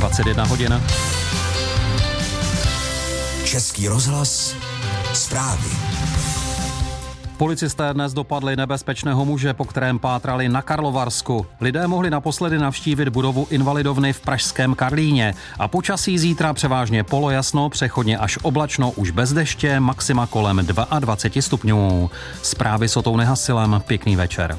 21 hodin. Český rozhlas, zprávy. Policisté dnes dopadli nebezpečného muže, po kterém pátrali na Karlovarsku. Lidé mohli naposledy navštívit budovu Invalidovny v pražském Karlíně. A počasí zítra převážně polojasno, přechodně až oblačno, už bez deště, maxima kolem 22 stupňů. Zprávy s Otou Nehasilem, pěkný večer.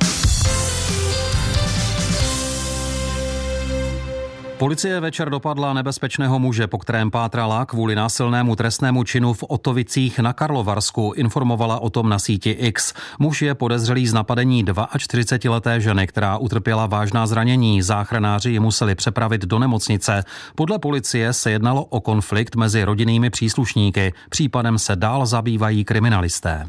Policie večer dopadla nebezpečného muže, po kterém pátrala kvůli násilnému trestnému činu v Otovicích na Karlovarsku, informovala o tom na síti X. Muž je podezřelý z napadení 42leté ženy, která utrpěla vážná zranění. Záchranáři ji museli přepravit do nemocnice. Podle policie se jednalo o konflikt mezi rodinnými příslušníky. Případem se dál zabývají kriminalisté.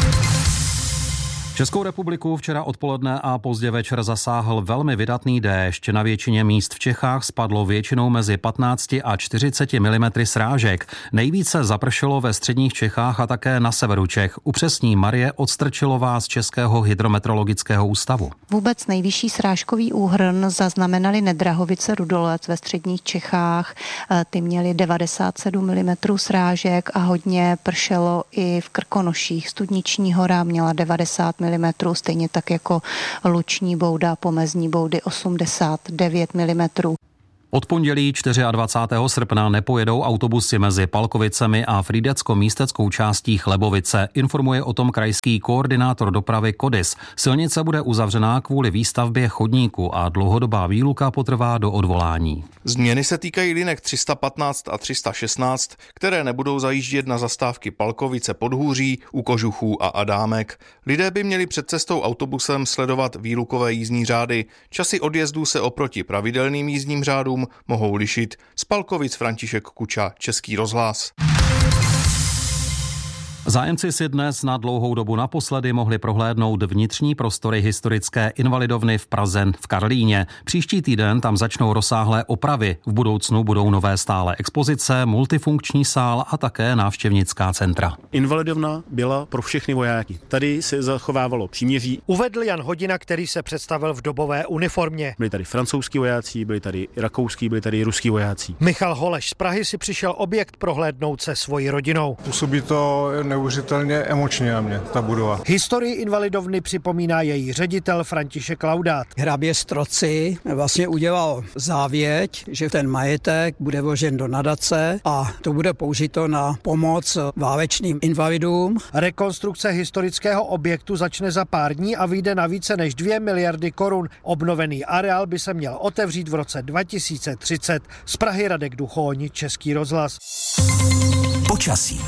Českou republiku včera odpoledne a pozdě večer zasáhl velmi vydatný déšť. Na většině míst v Čechách spadlo většinou mezi 15 a 40 mm srážek. Nejvíce zapršelo ve středních Čechách a také na severu Čech. Upřesní Marie Odstrčilová z Českého hydrometeorologického ústavu. Vůbec nejvyšší srážkový úhrn zaznamenali Nedrahovice Rudolec ve středních Čechách. Ty měly 97 mm srážek a hodně pršelo i v Krkonoších. Studniční hora měla 90 mm, stejně tak jako Luční Bouda, Pomezní Boudy 89 mm. Od pondělí 24. srpna nepojedou autobusy mezi Palkovicemi a frýdecko-místeckou částí Chlebovice, informuje o tom krajský koordinátor dopravy Kodis. Silnice bude uzavřená kvůli výstavbě chodníku a dlouhodobá výluka potrvá do odvolání. Změny se týkají linek 315 a 316, které nebudou zajíždět na zastávky Palkovice Podhůří, u Kožuchů a Adámek. Lidé by měli před cestou autobusem sledovat výlukové jízdní řády. Časy odjezdů se oproti pravidelným jízdním řádům mohou lišit. Z Palkovic František Kuča, Český rozhlas. Zájemci si dnes na dlouhou dobu naposledy mohli prohlédnout vnitřní prostory historické Invalidovny v Praze v Karlíně. Příští týden tam začnou rozsáhlé opravy. V budoucnu budou nové stále expozice, multifunkční sál a také návštěvnická centra. Invalidovna byla pro všechny vojáky. Tady se zachovávalo příměří. Uvedl Jan Hodina, který se představil v dobové uniformě. Byli tady francouzský vojáci, byli tady rakouský, byli tady ruský vojáci. Michal Holeš z Prahy si přišel objekt prohlédnout se svojí rodinou. Působí to neuvěřitelně emočně na mě, ta budova. Historii Invalidovny připomíná její ředitel František Laudát. Hrabě Stroci vlastně udělal závěť, že ten majetek bude vložen do nadace a to bude použito na pomoc válečným invalidům. Rekonstrukce historického objektu začne za pár dní a vyjde na více než 2 miliardy korun. Obnovený areál by se měl otevřít v roce 2030. Z Prahy Radek Duchoň, Český rozhlas. Počasí.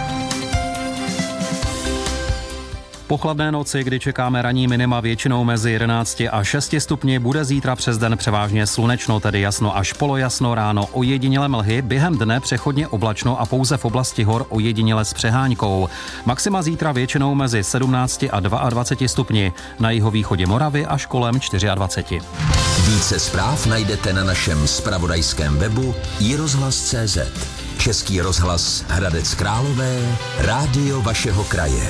Po chladné noci, kdy čekáme ranní minima většinou mezi 11 a 6 stupni, bude zítra přes den převážně slunečno, tedy jasno až polojasno, ráno ojediněle mlhy, během dne přechodně oblačno a pouze v oblasti hor ojediněle s přehánkou. Maxima zítra většinou mezi 17 a 22 stupni, na jihovýchodě Moravy až kolem 24. Více zpráv najdete na našem zpravodajském webu iRozhlas.cz. Český rozhlas Hradec Králové, rádio vašeho kraje.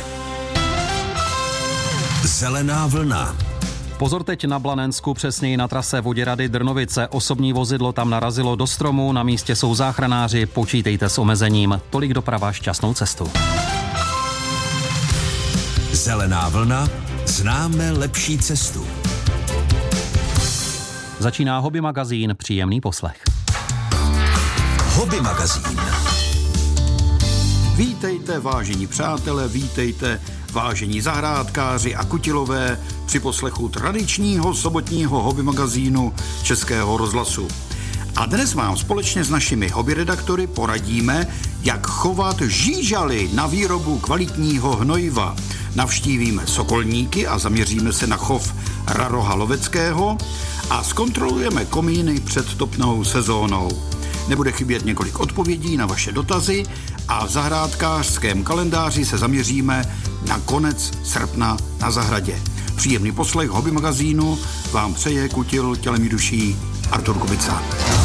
Zelená vlna. Pozor teď na Blanensku, přesněji na trase Voděrady Drnovice. Osobní vozidlo tam narazilo do stromu, na místě jsou záchranáři, počítejte s omezením. Tolik doprava, šťastnou cestu. Zelená vlna, známe lepší cestu. Začíná Hobby magazín, příjemný poslech. Hobby magazín. Vítejte, vážení přátelé, vítejte, vážení zahrádkáři a kutilové při poslechu tradičního sobotního hobby magazínu Českého rozhlasu. A dnes vám společně s našimi hobby redaktory poradíme, jak chovat žížaly na výrobu kvalitního hnojiva. Navštívíme Sokolníky a zaměříme se na chov raroha loveckého a zkontrolujeme komíny před topnou sezónou. Nebude chybět několik odpovědí na vaše dotazy a v zahrádkářském kalendáři se zaměříme na konec srpna na zahradě. Příjemný poslech hobby magazínu vám přeje kutil tělem i duší Artur Kubica.